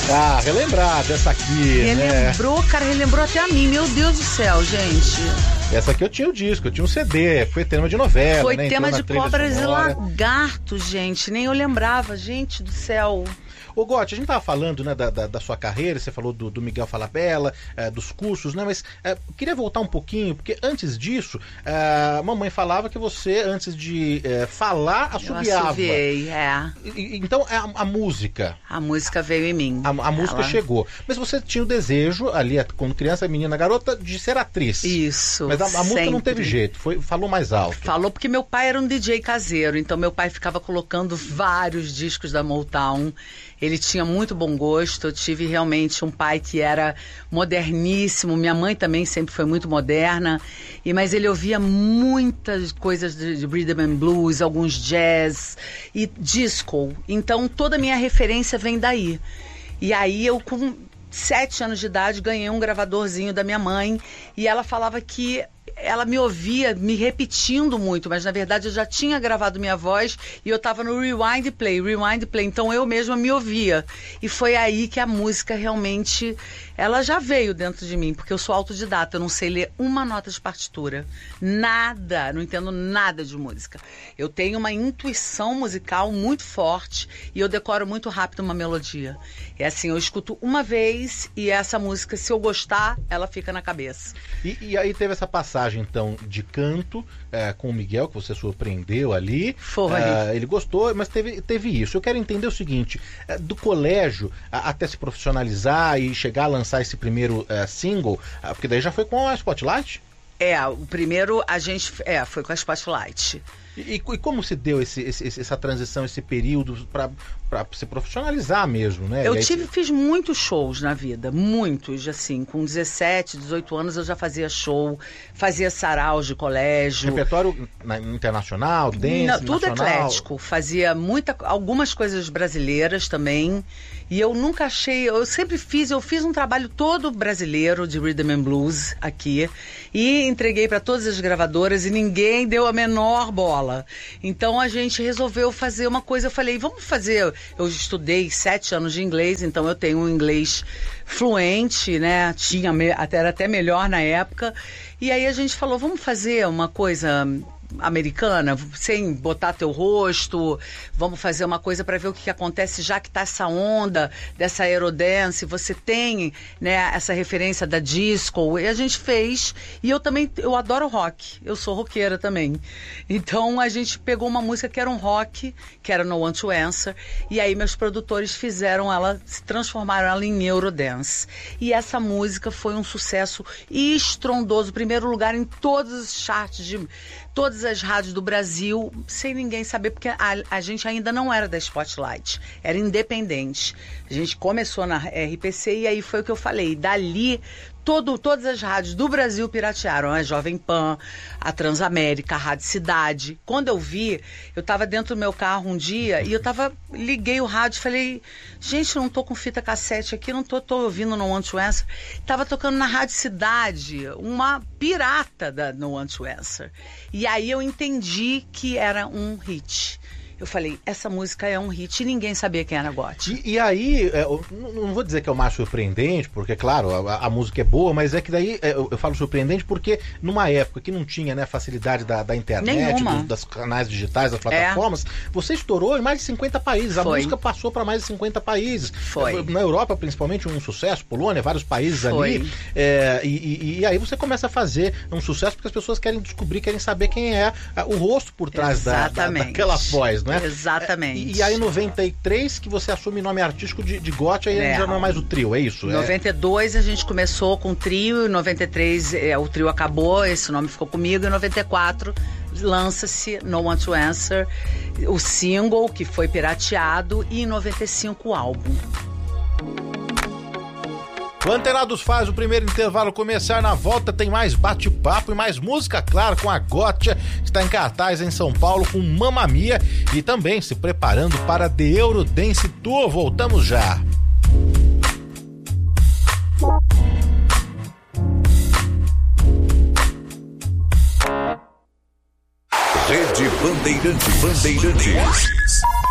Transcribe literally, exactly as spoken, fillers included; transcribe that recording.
Ah, relembrar dessa aqui, Relembrou, né? cara, relembrou até a mim. Meu Deus do céu, gente. Essa aqui eu tinha o disco, eu tinha um C D, foi tema de novela, Foi né? tema Entrou de na trilha Cobras sonora. e Lagartos, gente. Nem eu lembrava, gente do céu. Ô, Gotti, a gente tava falando, né, da, da, da sua carreira, você falou do, do Miguel Falabella, é, dos cursos, né, mas é, eu queria voltar um pouquinho, porque antes disso, é, a mamãe falava que você, antes de é, falar, assobiava. Eu assobiei, é. E, então, a, a música... A música veio em mim. A, a música Ela... chegou. Mas você tinha o desejo, ali, quando criança, menina, garota, de ser atriz. Isso, Mas a, a música não teve jeito, foi, falou mais alto. Falou porque meu pai era um D J caseiro, então meu pai ficava colocando vários discos da Motown. Ele tinha muito bom gosto, eu tive realmente um pai que era moderníssimo, minha mãe também sempre foi muito moderna, e, mas ele ouvia muitas coisas de, de rhythm and blues, alguns jazz e disco, então toda a minha referência vem daí. E aí eu com sete anos de idade ganhei um gravadorzinho da minha mãe e ela falava que ela me ouvia me repetindo muito, mas na verdade eu já tinha gravado minha voz e eu tava no rewind play, rewind play, então eu mesma me ouvia. E foi aí que a música realmente, ela já veio dentro de mim, porque eu sou autodidata, eu não sei ler uma nota de partitura, nada, não entendo nada de música. Eu tenho uma intuição musical muito forte e eu decoro muito rápido uma melodia. É assim, eu escuto uma vez e essa música, se eu gostar, ela fica na cabeça. E, e aí teve essa passagem, então, de canto é, com o Miguel, que você surpreendeu ali. Foi. É, ele gostou, mas teve, teve isso. Eu quero entender o seguinte, é, do colégio a, até se profissionalizar e chegar a lançar esse primeiro é, single, é, porque daí já foi com a Spotlight? É, o primeiro a gente é, foi com a Spotlight. E, e como se deu esse, esse, essa transição, esse período para se profissionalizar mesmo, né? Eu aí, tive, fiz muitos shows na vida, muitos, assim, com dezessete, dezoito anos eu já fazia show, fazia saraus de colégio. Repertório na, internacional, dance, Não, tudo nacional. eclético, fazia muita, algumas coisas brasileiras também, e eu nunca achei, eu sempre fiz, eu fiz um trabalho todo brasileiro de rhythm and blues aqui, e entreguei para todas as gravadoras e ninguém deu a menor bola. Então a gente resolveu fazer uma coisa, eu falei, vamos fazer, eu estudei sete anos de inglês, então eu tenho um inglês fluente, né, tinha, até, era até melhor na época, e aí a gente falou, vamos fazer uma coisa americana, sem botar teu rosto, vamos fazer uma coisa para ver o que, que acontece, já que tá essa onda dessa aerodance, você tem, né, essa referência da disco, e a gente fez, e eu também, eu adoro rock, eu sou roqueira também, então a gente pegou uma música que era um rock, que era No One to Answer, e aí meus produtores fizeram ela, se transformaram ela em Eurodance, e essa música foi um sucesso estrondoso, primeiro lugar em todos os charts de todas as rádios do Brasil, sem ninguém saber, porque a, a gente ainda não era da Spotlight, era independente. A gente começou na R P C e aí foi o que eu falei, dali todo, todas as rádios do Brasil piratearam, a Jovem Pan, a Transamérica, a Rádio Cidade. Quando eu vi, eu estava dentro do meu carro um dia e eu tava, liguei o rádio e falei, gente, eu não tô com fita cassete aqui, não tô, tô ouvindo No One to Answer. Tava tocando na Rádio Cidade, uma pirata da No One to Answer. E aí eu entendi que era um hit. Eu falei, essa música é um hit e ninguém sabia quem era Gotti. E, e aí, é, eu não vou dizer que é o mais surpreendente, porque, claro, a, a música é boa, mas é que daí é, eu, eu falo surpreendente porque numa época que não tinha, né, facilidade da, da internet, do, das canais digitais, das plataformas, é. Você estourou em mais de cinquenta países. A Foi. música passou para mais de cinquenta países. Foi. Na Europa, principalmente, um sucesso, Polônia, vários países Foi. ali. É, e, e, e aí você começa a fazer um sucesso porque as pessoas querem descobrir, querem saber quem é o rosto por trás da, da, daquela voz, né? Exatamente. E, e aí em noventa e três que você assume nome artístico de, de Gotti, aí é. já não é mais o trio, é isso? Em noventa e dois é. a gente começou com o trio, em noventa e três é, o trio acabou, esse nome ficou comigo, em noventa e quatro lança-se No One to Answer, o single que foi pirateado, e em noventa e cinco o álbum. O Antenados faz o primeiro intervalo começar. Na volta tem mais bate-papo e mais música, claro, com a Gotti, que está em cartaz em São Paulo com Mamma Mia e também se preparando para The Eurodance Tour. Voltamos já. Rede Bandeirantes. Bandeirantes.